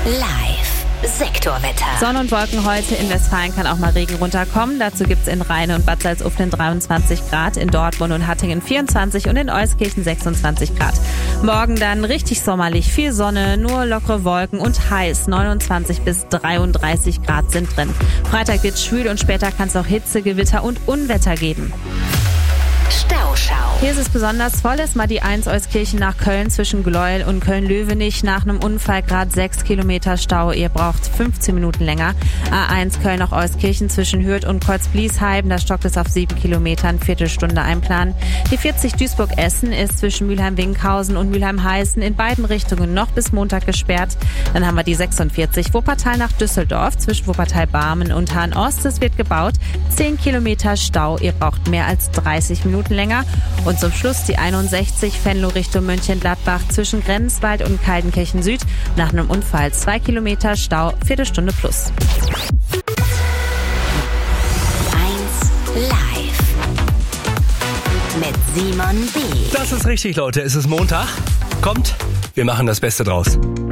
Sektorwetter. Sonne und Wolken heute. In Westfalen kann auch mal Regen runterkommen. Dazu gibt's in Rheine und Bad Salzuflen 23 Grad, in Dortmund und Hattingen 24 und in Euskirchen 26 Grad. Morgen dann richtig sommerlich, viel Sonne, nur lockere Wolken und heiß. 29 bis 33 Grad sind drin. Freitag wird's schwül und später kann es auch Hitze, Gewitter und Unwetter geben. Stauschau. Hier ist es besonders voll. Ist mal die 1 Euskirchen nach Köln zwischen Gleuel und Köln-Löwenich. Nach einem Unfall gerade 6 Kilometer Stau. Ihr braucht 15 Minuten länger. A1 Köln nach Euskirchen zwischen Hürth und Kreuzbliesheim. Da stockt es auf 7 Kilometern. Viertelstunde einplanen. Die 40 Duisburg-Essen ist zwischen Mülheim-Winkhausen und Mülheim-Heißen in beiden Richtungen noch bis Montag gesperrt. Dann haben wir die 46 Wuppertal nach Düsseldorf zwischen Wuppertal-Barmen und Hahn-Ost. Es wird gebaut. 10 Kilometer Stau. Ihr braucht mehr als 30 Minuten länger. Und zum Schluss die 61 Venlo Richtung Mönchengladbach zwischen Grenzwald und Kaldenkirchen Süd. Nach einem Unfall 2 Kilometer Stau, Viertelstunde plus. 1 Live mit Simon B. Das ist richtig, Leute. Es ist Montag. Kommt, wir machen das Beste draus.